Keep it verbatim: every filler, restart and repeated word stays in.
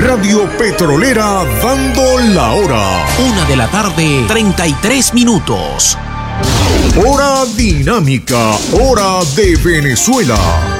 Radio Petrolera dando la hora. Una de la tarde, treinta y tres minutos. Hora dinámica, hora de Venezuela.